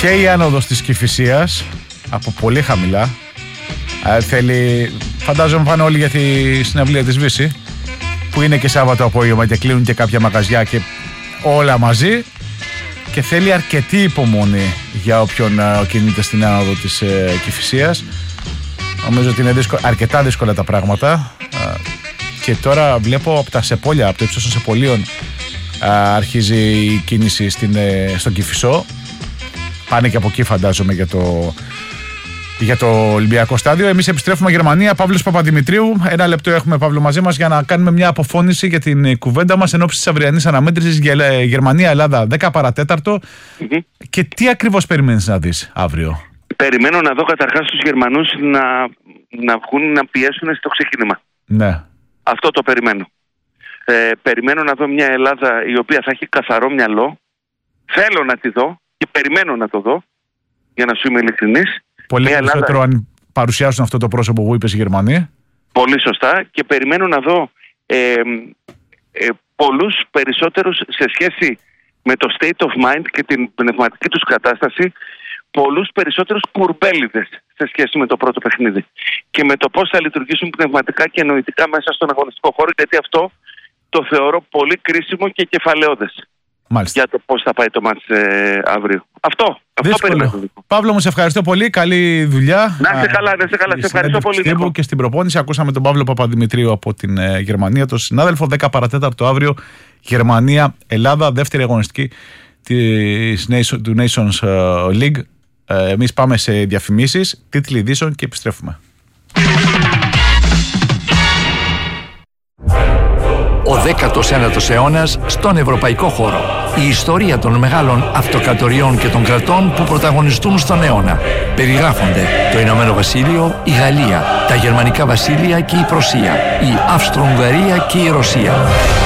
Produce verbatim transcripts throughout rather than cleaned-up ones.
Και η άνοδος της Κηφισίας από πολύ χαμηλά. Ε, θέλει, φαντάζομαι πάνε όλοι για τη συναυλία της Βύση, που είναι και Σάββατο απόγευμα και κλείνουν και κάποια μαγαζιά και όλα μαζί, και θέλει αρκετή υπομονή για όποιον uh, κινείται στην άνοδο της uh, Κηφισίας. Νομίζω ότι είναι δύσκολα, αρκετά δύσκολα τα πράγματα, uh, και τώρα βλέπω από τα Σεπόλια, από το ύψος των Σεπολίων, uh, αρχίζει η κίνηση στην, uh, στον Κηφισό. Πάνε και από εκεί φαντάζομαι για το, για το Ολυμπιακό στάδιο. Εμείς επιστρέφουμε Γερμανία. Παύλος Παπαδημητρίου. Ένα λεπτό έχουμε, Παύλο, μαζί μας για να κάνουμε μια αποφώνηση για την κουβέντα μας εν ώψη της αυριανής αναμέτρησης Γερμανία-Ελλάδα δέκα παρατέταρτο. Mm-hmm. Και τι ακριβώς περιμένεις να δεις αύριο? Περιμένω να δω καταρχάς τους Γερμανούς να, να βγουν να πιέσουν στο ξεκίνημα. Ναι. Αυτό το περιμένω. Ε, περιμένω να δω μια Ελλάδα η οποία θα έχει καθαρό μυαλό. Θέλω να τη δω και περιμένω να το δω, για να σου είμαι ειλικρινής. Πολύ περισσότερο Ελλάδα... αν παρουσιάσουν αυτό το πρόσωπο που είπες οι Γερμανοί. Πολύ σωστά, και περιμένω να δω ε, ε, πολλούς περισσότερους σε σχέση με το state of mind και την πνευματική τους κατάσταση, πολλούς περισσότερους κουρμπέλιδες σε σχέση με το πρώτο παιχνίδι και με το πώς θα λειτουργήσουν πνευματικά και νοητικά μέσα στον αγωνιστικό χώρο, γιατί αυτό το θεωρώ πολύ κρίσιμο και κεφαλαιώδες. Μάλιστα. Για το πώς θα πάει το μάτς ε, αύριο. Αυτό, αυτό περιμένω. Παύλο, μου σε ευχαριστώ πολύ. Καλή δουλειά. Να είστε καλά, να είστε καλά. Σε ευχαριστώ πολύ. Και στην προπόνηση ακούσαμε τον Παύλο Παπαδημητρίου από την ε, Γερμανία, τον συνάδελφο. δέκα παρατέταρτο αύριο Γερμανία-Ελλάδα, δεύτερη αγωνιστική της, του Nations League. Ε, εμείς πάμε σε διαφημίσεις, τίτλοι ειδήσεων και επιστρέφουμε. Ο δέκατος ένατος αιώνας στον ευρωπαϊκό χώρο. Η ιστορία των μεγάλων αυτοκρατοριών και των κρατών που πρωταγωνιστούν στον αιώνα. Περιγράφονται το Ηνωμένο Βασίλειο, η Γαλλία, τα Γερμανικά Βασίλεια και η Πρωσία, η Αυστρο-Ουγγαρία και η Ρωσία.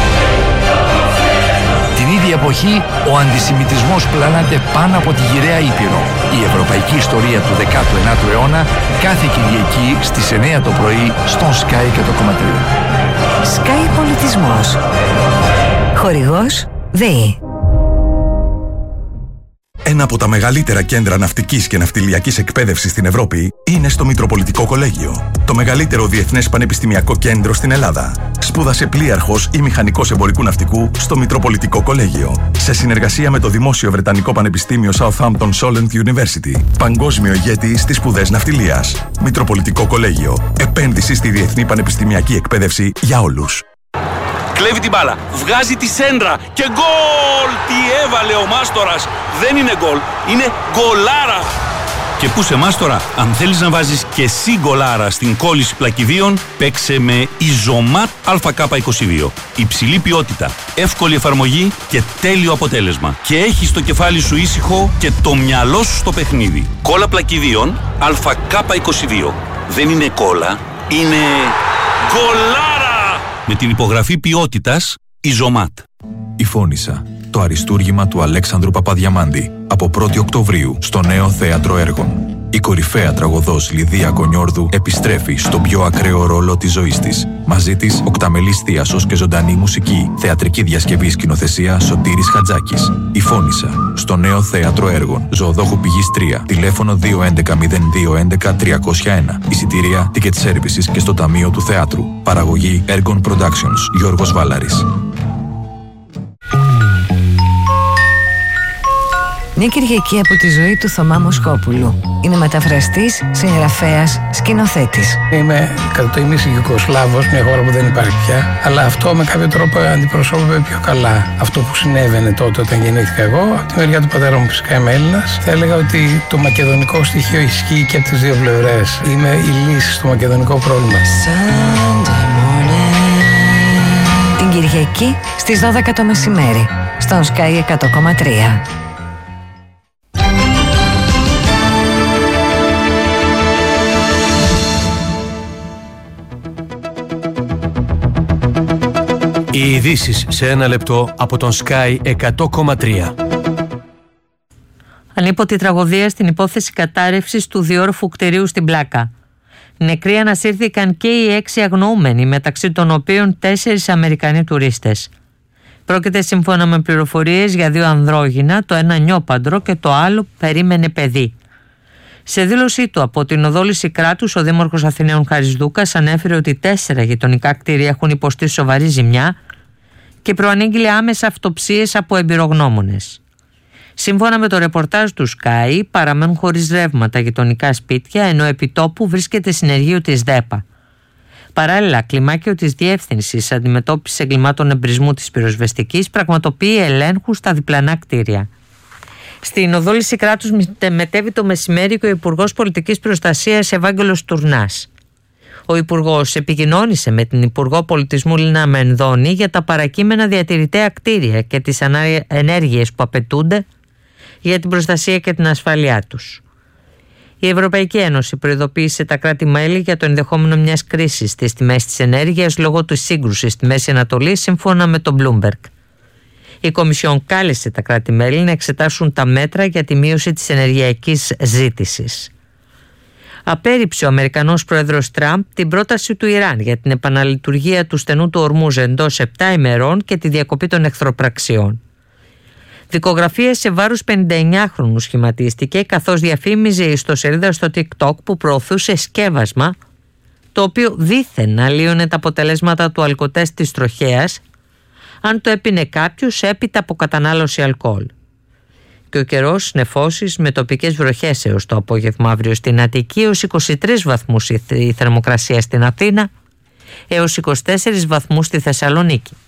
Την ίδια εποχή, ο αντισημιτισμός πλανάται πάνω από τη γυραιά Ήπειρο. Η ευρωπαϊκή ιστορία του δέκατου ένατου αιώνα, κάθε Κυριακή στις εννιά το πρωί στον Sky εκατό κόμμα τρία. Sky Πολιτισμός. Χορηγός ΔΕΗ. Ένα από τα μεγαλύτερα κέντρα ναυτικής και ναυτιλιακής εκπαίδευσης στην Ευρώπη είναι στο Μητροπολιτικό Κολέγιο. Το μεγαλύτερο διεθνές πανεπιστημιακό κέντρο στην Ελλάδα. Σπούδασε πλοίαρχος ή μηχανικός εμπορικού ναυτικού στο Μητροπολιτικό Κολέγιο. Σε συνεργασία με το Δημόσιο Βρετανικό Πανεπιστήμιο Southampton Solent University. Παγκόσμιο ηγέτη στις σπουδές ναυτιλίας. Μητροπολιτικό Κολέγιο. Επένδυση στη διεθνή πανεπιστημιακή εκπαίδευση για όλους. Κλέβει την μπάλα, βγάζει τη σέντρα και γκολ! Τι έβαλε ο Μάστορας! Δεν είναι γκολ, είναι γκολάρα! Και πού σε Μάστορα, αν θέλεις να βάζεις και εσύ γκολάρα στην κόλληση πλακιδίων, παίξε με Ιζωμάτ Α Κ είκοσι δύο. Υψηλή ποιότητα, εύκολη εφαρμογή και τέλειο αποτέλεσμα. Και έχεις το κεφάλι σου ήσυχο και το μυαλό σου στο παιχνίδι. Κόλλα πλακιδίων Α Κ είκοσι δύο. Δεν είναι κόλλα, είναι γκολάρα! Με την υπογραφή ποιότητας Ιζωμάτ. Η Φώνισσα, το αριστούργημα του Αλέξανδρου Παπαδιαμάντη, από πρώτη Οκτωβρίου στο νέο θέατρο έργων. Η κορυφαία τραγωδός Λιδία Κονιόρδου επιστρέφει στον πιο ακραίο ρόλο της ζωής της. Μαζί της, οκταμελής θίασος και ζωντανή μουσική. Θεατρική διασκευή σκηνοθεσία Σωτήρης Χατζάκης. Η Φώνισσα, στο νέο θέατρο έργων. Ζωοδόχου Πηγής τρία. Τηλέφωνο δύο έντεκα μηδέν δύο έντεκα τριακόσια ένα. Εισιτήρια, ticket services και στο Ταμείο του Θεάτρου. Παραγωγή Ergon Productions. Γιώργος Βάλαρης. Μια Κυριακή από τη ζωή του Θωμά Μοσχόπουλου. Είναι μεταφραστής, συγγραφέας, σκηνοθέτης. Είμαι κατά το ίμιση Ιουγκοσλάβος, μια χώρα που δεν υπάρχει πια, αλλά αυτό με κάποιο τρόπο αντιπροσώπευε πιο καλά αυτό που συνέβαινε τότε όταν γεννήθηκα εγώ. Από τη μεριά του πατέρα μου φυσικά είμαι Έλληνας. Θα έλεγα ότι το μακεδονικό στοιχείο ισχύει και από τις δύο πλευρές. Είμαι η λύση στο μακεδονικό πρόβλημα. Την Κυριακή στις δώδεκα το μεσημέρι, στον Sky εκατό κόμμα τρία. Οι ειδήσεις σε ένα λεπτό από τον Sky εκατό κόμμα τρία. Ανίποτη τραγωδία στην υπόθεση κατάρρευσης του διόρροφου κτηρίου στην Πλάκα. Νεκροί ανασύρθηκαν και οι έξι αγνοούμενοι, μεταξύ των οποίων τέσσερις Αμερικανοί τουρίστες. Πρόκειται σύμφωνα με πληροφορίες για δύο ανδρόγυνα, το ένα νιόπαντρο και το άλλο περίμενε παιδί. Σε δήλωσή του από την οδό Λυσικράτους, ο Δήμαρχος Αθηναίων Χάρης Δούκας ανέφερε ότι τέσσερα γειτονικά κτίρια έχουν υποστεί σοβαρή ζημιά και προανήγγειλε άμεσα αυτοψίες από εμπειρογνώμονες. Σύμφωνα με το ρεπορτάζ του Sky, παραμένουν χωρίς ρεύμα τα γειτονικά σπίτια, ενώ επί τόπου βρίσκεται συνεργείο της ΔΕΠΑ. Παράλληλα, κλιμάκιο της Διεύθυνσης Αντιμετώπισης Εγκλημάτων Εμπρισμού της Πυροσβεστικής πραγματοποιεί ελέγχους στα διπλανά κτίρια. Στην οδό Λυσικράτους μετέβη το μεσημέρι και ο Υπουργός Πολιτικής Προστασίας Ευάγγελος Τουρνάς. Ο Υπουργός επικοινώνησε με την Υπουργό Πολιτισμού Λίνα Μενδώνη για τα παρακείμενα διατηρητέα κτίρια και τις ενέργειες που απαιτούνται για την προστασία και την ασφάλειά τους. Η Ευρωπαϊκή Ένωση προειδοποίησε τα κράτη-μέλη για το ενδεχόμενο μιας κρίσης στις τιμές της ενέργειας λόγω της σύγκρουσης στη Μέση Ανατολή, σύμφωνα με τον Bloomberg. Η Κομισιόν κάλεσε τα κράτη-μέλη να εξετάσουν τα μέτρα για τη μείωση της ενεργειακής ζήτησης. Απέρριψε ο Αμερικανός πρόεδρος Τραμπ την πρόταση του Ιράν για την επαναλειτουργία του στενού του Ορμούζ εντός επτά ημερών και τη διακοπή των εχθροπραξιών. Δικογραφία σε βάρος πενηνταεννιάχρονου σχηματίστηκε, καθώς διαφήμιζε η ιστοσελίδα στο TikTok που προωθούσε σκεύασμα το οποίο δήθεν αλλίωνε τα αποτελέσματα του αλκοτέστ της τροχέας αν το έπινε κάποιος έπειτα από κατανάλωση αλκοόλ. Και ο καιρός νεφώσεις με τοπικές βροχές έως το απόγευμα αύριο στην Αττική, έως είκοσι τρεις βαθμούς η θερμοκρασία στην Αθήνα, έως είκοσι τέσσερις βαθμούς στη Θεσσαλονίκη.